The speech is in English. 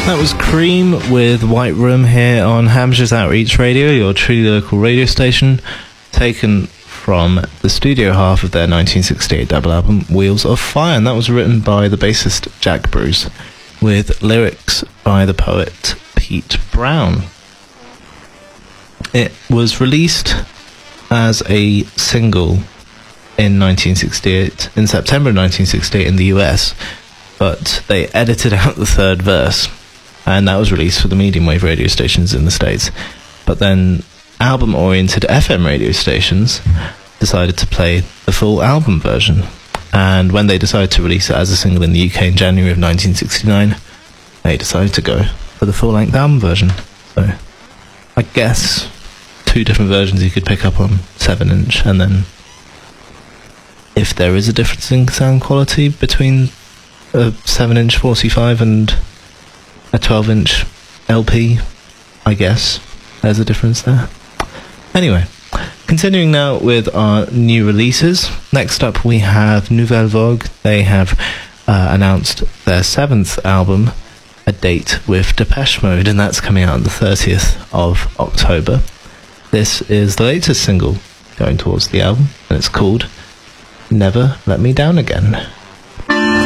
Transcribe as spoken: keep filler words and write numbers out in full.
That was Cream with White Room here on Hampshire's Outreach Radio, your truly local radio station, taken from the studio half of their nineteen sixty-eight double album, Wheels of Fire, and that was written by the bassist Jack Bruce, with lyrics by the poet Pete Brown. It was released as a single in nineteen sixty-eight, in September of nineteen sixty-eight in the U S, but they edited out the third verse, and that was released for the medium wave radio stations in the States. But then album-oriented F M radio stations decided to play the full album version, and when they decided to release it as a single in the U K in January of nineteen sixty-nine, they decided to go for the full-length album version. So I guess two different versions you could pick up on seven inch, and then if there is a difference in sound quality between a seven inch forty-five and a twelve inch L P, I guess there's a difference there. Anyway, continuing now with our new releases. Next up we have Nouvelle Vogue. They have uh, announced their seventh album, A Date with Depeche Mode, and that's coming out on the thirtieth of October. This is the latest single going towards the album, and it's called Never Let Me Down Again.